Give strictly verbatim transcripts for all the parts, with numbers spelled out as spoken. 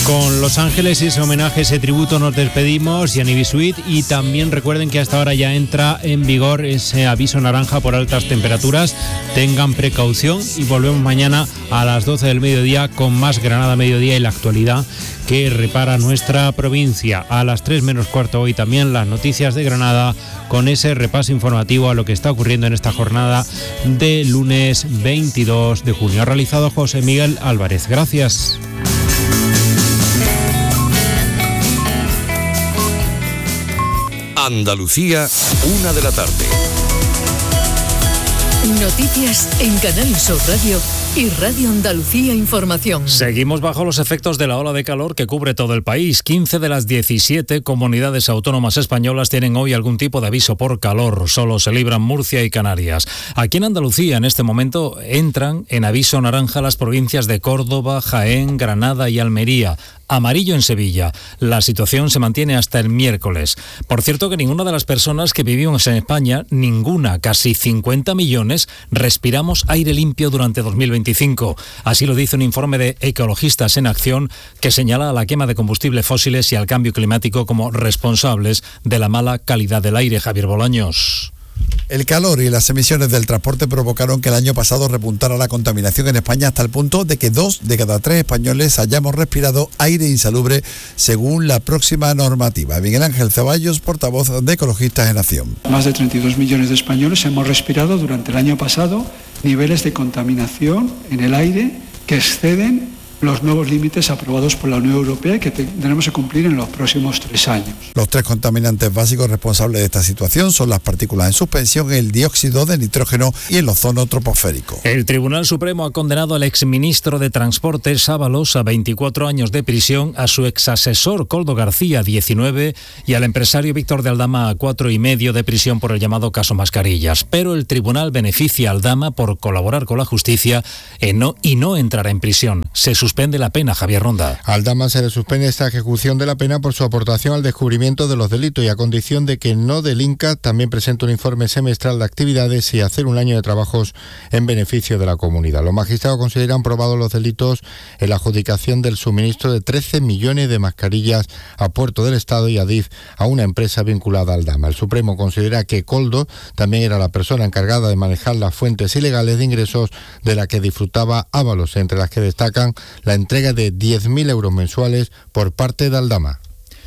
Con Los Ángeles y ese homenaje, ese tributo nos despedimos, Gianni Bisuit, y también recuerden que hasta ahora ya entra en vigor ese aviso naranja por altas temperaturas. Tengan precaución y volvemos mañana a las doce del mediodía con más Granada Mediodía y la actualidad que repara nuestra provincia. A las tres menos cuarto hoy también las noticias de Granada con ese repaso informativo a lo que está ocurriendo en esta jornada de lunes veintidós de junio. Ha realizado José Miguel Álvarez. Gracias. Andalucía, una de la tarde. Noticias en Canal Sur Radio y Radio Andalucía Información. Seguimos bajo los efectos de la ola de calor que cubre todo el país. quince de las diecisiete comunidades autónomas españolas tienen hoy algún tipo de aviso por calor. Solo se libran Murcia y Canarias. Aquí en Andalucía, en este momento, entran en aviso naranja las provincias de Córdoba, Jaén, Granada y Almería. Amarillo en Sevilla. La situación se mantiene hasta el miércoles. Por cierto que ninguna de las personas que vivimos en España, ninguna, casi cincuenta millones, respiramos aire limpio durante dos mil veinticinco. Así lo dice un informe de Ecologistas en Acción que señala a la quema de combustibles fósiles y al cambio climático como responsables de la mala calidad del aire. Javier Bolaños. El calor y las emisiones del transporte provocaron que el año pasado repuntara la contaminación en España hasta el punto de que dos de cada tres españoles hayamos respirado aire insalubre según la próxima normativa. Miguel Ángel Ceballos, portavoz de Ecologistas en Acción. Más de treinta y dos millones de españoles hemos respirado durante el año pasado niveles de contaminación en el aire que exceden los nuevos límites aprobados por la Unión Europea y que tendremos que cumplir en los próximos tres años. Los tres contaminantes básicos responsables de esta situación son las partículas en suspensión, el dióxido de nitrógeno y el ozono troposférico. El Tribunal Supremo ha condenado al exministro de Transportes, Ábalos, a veinticuatro años de prisión, a su exasesor, Koldo García, diecinueve, y al empresario Víctor de Aldama a cuatro y medio de prisión por el llamado caso Mascarillas. Pero el tribunal beneficia a Aldama por colaborar con la justicia y no, y no entrará en prisión. Se suspende la pena, Javier Ronda. A Aldama se le suspende esta ejecución de la pena por su aportación al descubrimiento de los delitos y a condición de que no delinca, también presente un informe semestral de actividades y hacer un año de trabajos en beneficio de la comunidad. Los magistrados consideran probados los delitos en la adjudicación del suministro de trece millones de mascarillas a Puerto del Estado y a D I F, a una empresa vinculada a Aldama. El Supremo considera que Koldo también era la persona encargada de manejar las fuentes ilegales de ingresos de la que disfrutaba Ábalos, entre las que destacan la entrega de diez mil euros mensuales por parte de Aldama.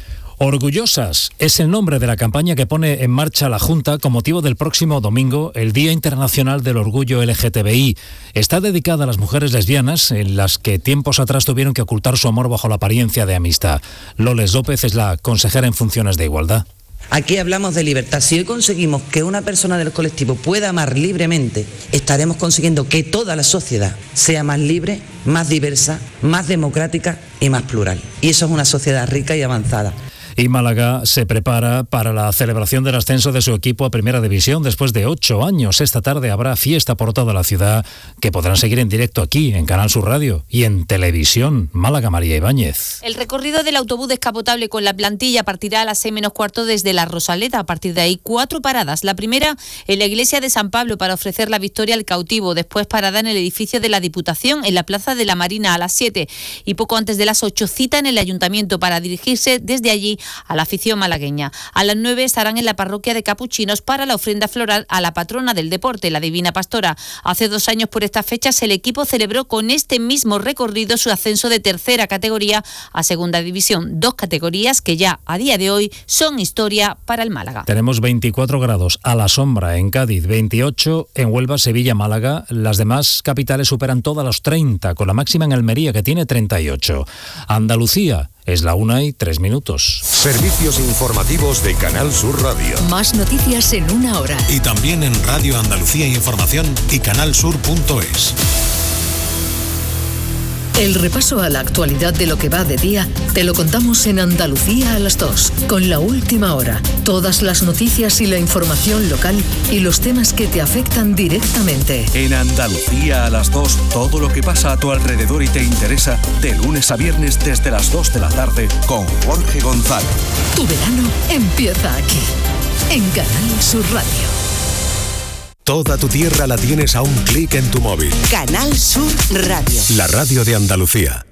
Orgullosas es el nombre de la campaña que pone en marcha la Junta con motivo del próximo domingo, el Día Internacional del Orgullo L G T B I. Está dedicada a las mujeres lesbianas, en las que tiempos atrás tuvieron que ocultar su amor bajo la apariencia de amistad. Loles López es la consejera en funciones de Igualdad. Aquí hablamos de libertad. Si hoy conseguimos que una persona del colectivo pueda amar libremente, estaremos consiguiendo que toda la sociedad sea más libre, más diversa, más democrática y más plural. Y eso es una sociedad rica y avanzada. Y Málaga se prepara para la celebración del ascenso de su equipo a Primera División después de ocho años. Esta tarde habrá fiesta por toda la ciudad que podrán seguir en directo aquí, en Canal Sur Radio y en televisión. Málaga, María Ibáñez. El recorrido del autobús descapotable con la plantilla partirá a las seis menos cuarto desde La Rosaleda. A partir de ahí, cuatro paradas. La primera en la iglesia de San Pablo para ofrecer la victoria al cautivo. Después parada en el edificio de la Diputación, en la Plaza de la Marina a las siete. Y poco antes de las ocho, cita en el Ayuntamiento para dirigirse desde allí a la afición malagueña. A las nueve estarán en la parroquia de Capuchinos para la ofrenda floral a la patrona del deporte, la Divina Pastora. Hace dos años por estas fechas el equipo celebró con este mismo recorrido su ascenso de tercera categoría a segunda división. Dos categorías que ya a día de hoy son historia para el Málaga. Tenemos veinticuatro grados a la sombra en Cádiz, veintiocho en Huelva, Sevilla, Málaga. Las demás capitales superan todas los treinta, con la máxima en Almería que tiene treinta y ocho. Andalucía es la una y tres minutos. Servicios informativos de Canal Sur Radio. Más noticias en una hora. Y también en Radio Andalucía Información y canalsur punto es. El repaso a la actualidad de lo que va de día te lo contamos en Andalucía a las dos, con La Última Hora. Todas las noticias y la información local y los temas que te afectan directamente. En Andalucía a las dos, todo lo que pasa a tu alrededor y te interesa, de lunes a viernes desde las dos de la tarde con Jorge González. Tu verano empieza aquí, en Canal Sur Radio. Toda tu tierra la tienes a un clic en tu móvil. Canal Sur Radio. La radio de Andalucía.